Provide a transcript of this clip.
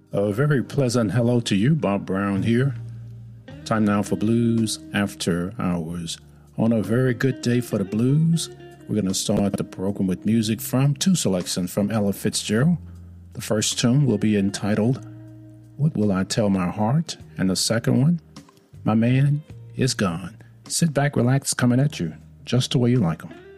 A very pleasant hello to you, Bob Brown here. Time now for Blues After Hours. On a very good day for the blues, we're going to start the program with music from two selections from Ella Fitzgerald. The first tune will be entitled, What Will I Tell My Heart? And the second one, My Man Is Gone. Sit back, relax, coming at you, just the way you like them.